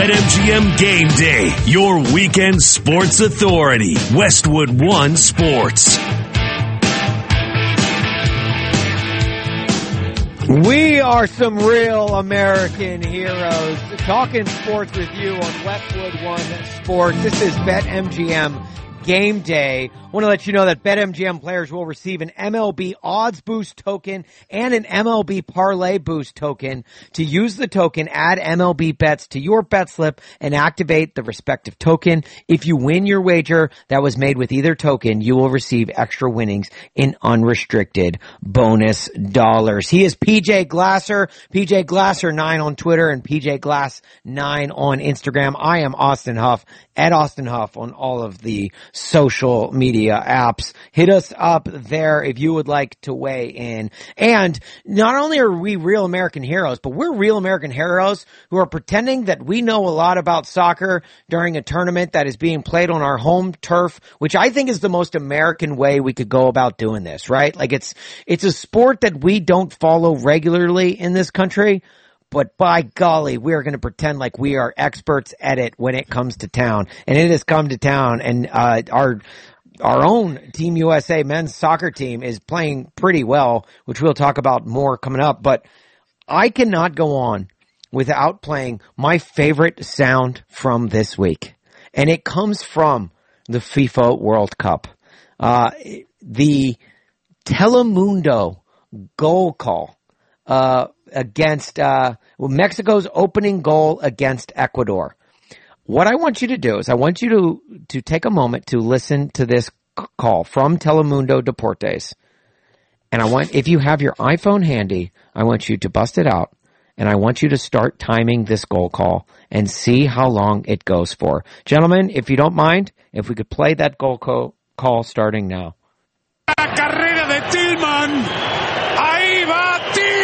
At MGM Game Day, your weekend sports authority, Westwood One Sports. We are some real American heroes. Talking sports with you on Westwood One Sports. This is BetMGM Game Day. I want to let you know that BetMGM players will receive an MLB Odds Boost token and an MLB Parlay Boost token. To use the token, add MLB bets to your bet slip and activate the respective token. If you win your wager that was made with either token, you will receive extra winnings in unrestricted bonus dollars. He is PJ Glasser, PJ Glasser 9 on Twitter and PJ Glass 9 on Instagram. I am Austin Huff, at Austin Huff on all of the social media apps. Hit us up there if you would like to weigh in. And not only are we real American heroes, but we're real American heroes who are pretending that we know a lot about soccer during a tournament that is being played on our home turf, which I think is the most American way we could go about doing this, right? Like it's a sport that we don't follow regularly in this country. But by golly, we are going to pretend like we are experts at it when it comes to town. And it has come to town, and our own Team USA men's soccer team is playing pretty well, which we'll talk about more coming up. But I cannot go on without playing my favorite sound from this week. And it comes from the FIFA World Cup. The Telemundo goal call against Mexico's opening goal against Ecuador. What I want you to do is I want you to take a moment to listen to this call from Telemundo Deportes. And I want, if you have your iPhone handy, I want you to bust it out and I want you to start timing this goal call and see how long it goes for. Gentlemen, if you don't mind, if we could play that goal call starting now.